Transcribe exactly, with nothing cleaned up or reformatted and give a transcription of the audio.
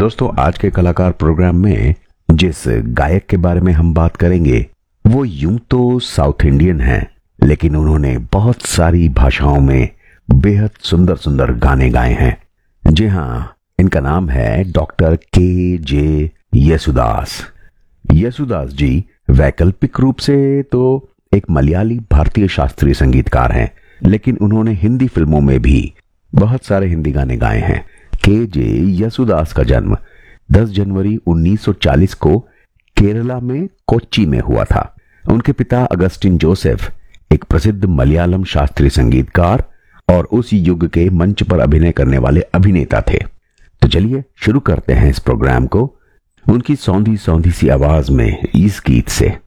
दोस्तों, आज के कलाकार प्रोग्राम में जिस गायक के बारे में हम बात करेंगे वो यूं तो साउथ इंडियन हैं, लेकिन उन्होंने बहुत सारी भाषाओं में बेहद सुंदर सुंदर गाने गाए हैं। जी हाँ, इनका नाम है डॉक्टर के जे येसुदास। येसुदास जी वैकल्पिक रूप से तो एक मलयाली भारतीय शास्त्रीय संगीतकार हैं, लेकिन उन्होंने हिंदी फिल्मों में भी बहुत सारे हिंदी गाने गाए हैं। के जे येसुदास का जन्म दस जनवरी उन्नीस सौ चालीस को केरला में कोच्चि में हुआ था। उनके पिता अगस्टिन जोसेफ एक प्रसिद्ध मलयालम शास्त्रीय संगीतकार और उस युग के मंच पर अभिनय करने वाले अभिनेता थे। तो चलिए शुरू करते हैं इस प्रोग्राम को उनकी सौंधी सौंधी सी आवाज में इस गीत से।